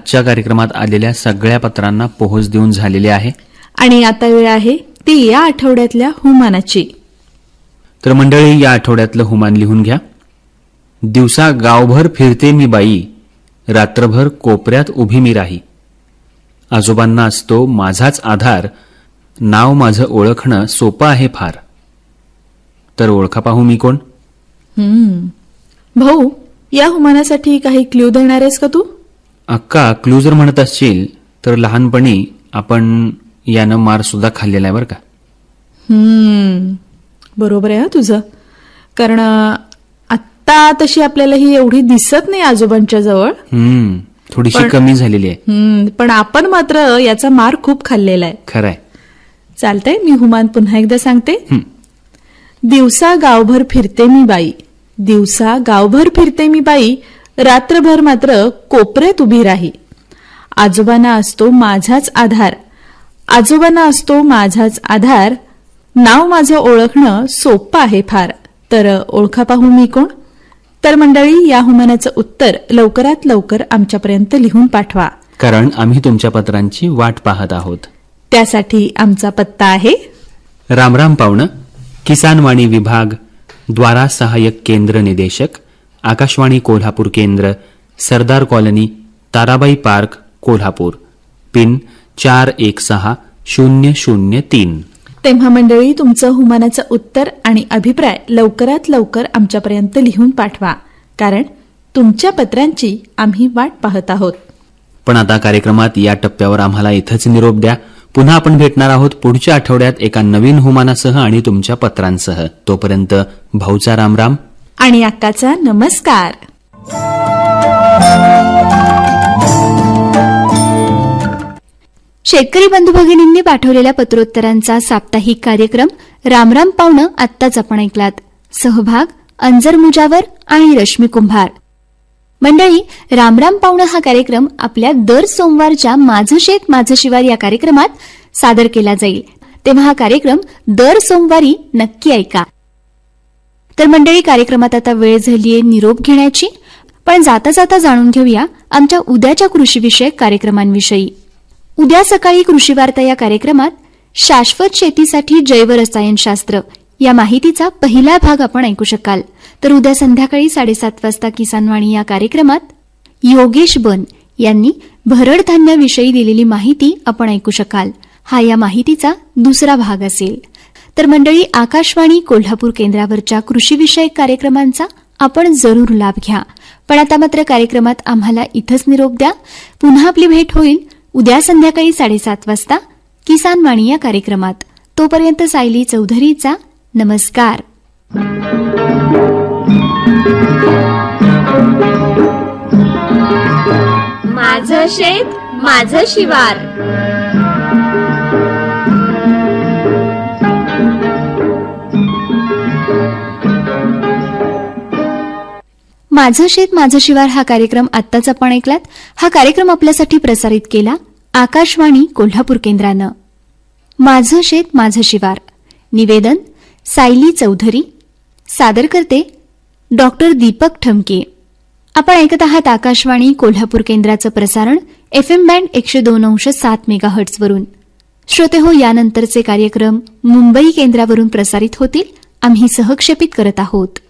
आजच्या कार्यक्रमात आलेल्या सगळ्या पत्रांना पोहोच देऊन झालेले आहे. आणि आता वेळ आहे ती या आठवड्यातल्या हुमानाची. तर मंडळी, या आठवड्यातलं हुमान लिहून घ्या. दिवसा गावभर फिरते मी बाई, रात्रभर कोपऱ्यात उभी मी राही. आजोबांना असतो माझाच आधार, नाव माझं ओळखणं सोपं आहे फार. तर ओळखा पाहू मी कोण? भाऊ, या हुमानासाठी काही क्ल्यू देणार आहेस का तू? अक्का, क्लू जर म्हणत असशील तर लहानपणी आपण यानं मार सुद्धा खाल्लेला आहे बरं का. बरोबर आहे तुझं. कारण आत्ता तशी आपल्याला ही एवढी दिसत नाही आजोबांच्या जवळ. थोडीशी कमी झालेली आहे. पण आपण मात्र याचा मार खूप खाल्लेला आहे. खरंय. चालतंय, मी हुमान पुन्हा एकदा सांगते. दिवसा गावभर फिरते मी बाई, दिवसा गावभर फिरते मी बाई, रात्रभर मात्र कोपऱ्यात उभी राही. आजोबांना असतो माझाच आधार, आजोबांना असतो माझाच आधार, नाव माझं ओळखणं सोपं आहे फार. तर ओळखा पाहू मी कोण? तर मंडळी, या हुमानाचं उत्तर लवकरात लवकर आमच्यापर्यंत लिहून पाठवा, कारण आम्ही तुमच्या पत्रांची वाट पाहत आहोत. त्यासाठी आमचा पत्ता आहे रामराम पावणं, किसानवाणी विभाग, द्वारा सहाय्यक केंद्र निदेशक, आकाशवाणी कोल्हापूर केंद्र, सरदार colony, Tarabai park, Kolhapur, pin 416003. तेव्हा मंडळी, तुमचं हुमानाचं उत्तर आणि अभिप्राय लवकरात लवकर आमच्यापर्यंत लिहून पाठवा, कारण तुमच्या पत्रांची आम्ही वाट पाहत आहोत. पण आता कार्यक्रमात या टप्प्यावर आम्हाला इथंच निरोप द्या. पुन्हा आपण भेटणार आहोत पुढच्या आठवड्यात एका नवीन हुमानासह आणि तुमच्या पत्रांसह. तोपर्यंत भाऊचा रामराम आणि अक्काचा नमस्कार. शेतकरी बंधू भगिनींनी पाठवलेल्या पत्रोत्तरांचा साप्ताहिक कार्यक्रम रामराम पावणं आत्ताच आपण ऐकलात. सहभाग अंजर मुजावर आणि रश्मी कुंभार. मंडळी, रामराम पावणं हा कार्यक्रम आपल्या दर सोमवारच्या माझं शेत माझं शिवार या कार्यक्रमात सादर केला जाईल. तेव्हा हा कार्यक्रम दर सोमवारी नक्की ऐका. तर मंडळी, कार्यक्रमात आता वेळ झालीये निरोप घेण्याची. पण जाता जाता जाणून घेऊया आमच्या उद्याच्या कृषीविषयक कार्यक्रमांविषयी. उद्या सकाळी कृषी वार्ता या कार्यक्रमात शाश्वत शेतीसाठी जैव रसायनशास्त्र या माहितीचा पहिला भाग आपण ऐकू शकाल. तर उद्या संध्याकाळी 7:30 वाजता किसानवाणी या कार्यक्रमात योगेश बन यांनी भरड धान्याविषयी दिलेली माहिती आपण ऐकू शकाल. हा या माहितीचा दुसरा भाग असेल. तर मंडळी, आकाशवाणी कोल्हापूर केंद्रावरच्या कृषीविषयक कार्यक्रमांचा आपण जरूर लाभ घ्या. पण आता मात्र कार्यक्रमात आम्हाला इथंच निरोप द्या. पुन्हा आपली भेट होईल उद्या संध्याकाळी 7:30 वाजता किसानवाणी या कार्यक्रमात. तोपर्यंत सायली चौधरीचा नमस्कार. माझं शेत माझं शिवार. माझं शेत माझं शिवार हा कार्यक्रम आत्ताच आपण ऐकलात. हा कार्यक्रम आपल्यासाठी प्रसारित केला आकाशवाणी कोल्हापूर केंद्रानं. माझं शेत माझं शिवार. निवेदन सायली चौधरी. सादर करते डॉक्टर दीपक ठमके. आपण ऐकत आहात आकाशवाणी कोल्हापूर केंद्राचं प्रसारण FM बँड 102.7 मेगाहर्ट्झवरून. श्रोते हो, यानंतरचे कार्यक्रम मुंबई केंद्रावरून प्रसारित होतील. आम्ही सहक्षेपित करत आहोत.